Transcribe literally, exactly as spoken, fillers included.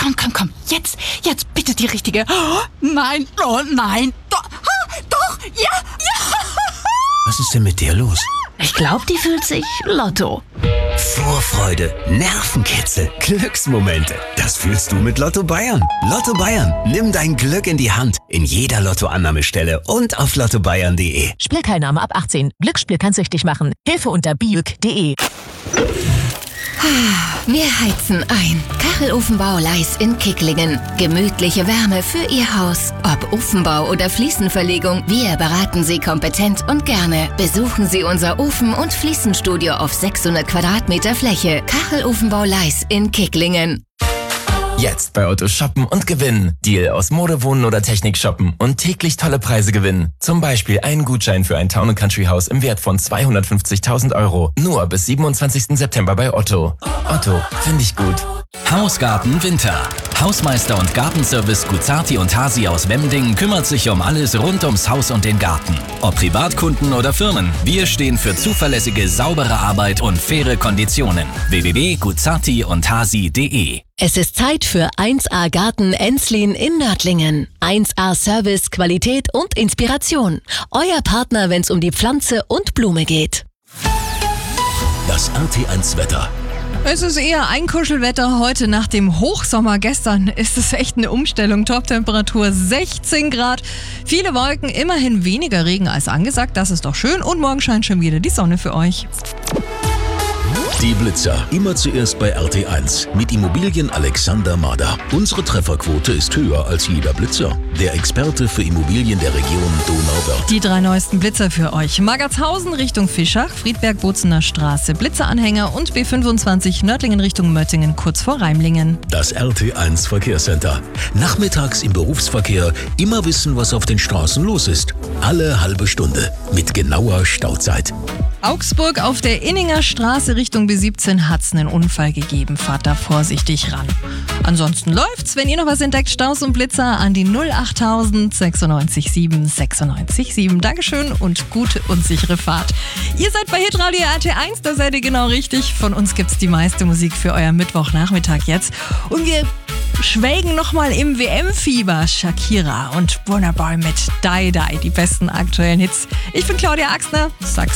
komm, komm, komm. Jetzt, jetzt bitte die richtige. Oh, nein, oh nein. Doch, ah, doch, ja, ja. Was ist denn mit der los? Ich glaube, die fühlt sich Lotto. Vorfreude, Nervenkitzel, Glücksmomente. Das fühlst du mit Lotto Bayern. Lotto Bayern, nimm dein Glück in die Hand. In jeder Lottoannahmestelle und auf lotto bayern punkt de. Spielteilnahme ab achtzehn. Glücksspiel kann süchtig machen. Hilfe unter biuk punkt de. Wir heizen ein. Kachelofenbau Leis in Kicklingen. Gemütliche Wärme für Ihr Haus. Ob Ofenbau oder Fliesenverlegung, wir beraten Sie kompetent und gerne. Besuchen Sie unser Ofen- und Fliesenstudio auf sechshundert Quadratmeter Fläche. Kachelofenbau Leis in Kicklingen. Jetzt bei Otto shoppen und gewinnen. Deal aus Mode, Wohnen oder Technik shoppen und täglich tolle Preise gewinnen. Zum Beispiel einen Gutschein für ein Town and Country Haus im Wert von zweihundertfünfzigtausend Euro. Nur bis siebenundzwanzigsten September bei Otto. Otto, finde ich gut. Hausgarten Winter. Hausmeister und Gartenservice Guzzarti und Hasi aus Wemding kümmert sich um alles rund ums Haus und den Garten. Ob Privatkunden oder Firmen, wir stehen für zuverlässige, saubere Arbeit und faire Konditionen. w w w punkt guzzarti und hasi punkt de. Es ist Zeit für eins A Garten Enslin in Nördlingen. eins A Service, Qualität und Inspiration. Euer Partner, wenn es um die Pflanze und Blume geht. Das R T eins Wetter. Es ist eher ein Kuschelwetter heute nach dem Hochsommer. Gestern ist es echt eine Umstellung. Toptemperatur sechzehn Grad. Viele Wolken, immerhin weniger Regen als angesagt. Das ist doch schön. Und morgen scheint schon wieder die Sonne für euch. Die Blitzer. Immer zuerst bei R T eins. Mit Immobilien Alexander Mader. Unsere Trefferquote ist höher als jeder Blitzer. Der Experte für Immobilien der Region Donauwörth. Die drei neuesten Blitzer für euch. Magertshausen Richtung Fischach, Friedberg-Bozener Straße, Blitzeranhänger und B fünfundzwanzig Nördlingen Richtung Möttingen, kurz vor Reimlingen. Das R T eins Verkehrscenter. Nachmittags im Berufsverkehr immer wissen, was auf den Straßen los ist. Alle halbe Stunde. Mit genauer Stauzeit. Augsburg auf der Inninger Straße Richtung B siebzehn hat's einen Unfall gegeben. Fahrt da vorsichtig ran. Ansonsten läuft's. Wenn ihr noch was entdeckt, Staus und Blitzer an die null achttausend sechsundneunzig sieben sechsundneunzig sieben. Dankeschön und gute und sichere Fahrt. Ihr seid bei Hitradio R T eins, da seid ihr genau richtig. Von uns gibt's die meiste Musik für euren Mittwochnachmittag jetzt. Und wir schwelgen nochmal im W M-Fieber. Shakira und Burna Boy mit Die Die, die besten aktuellen Hits. Ich bin Claudia Axner, sag's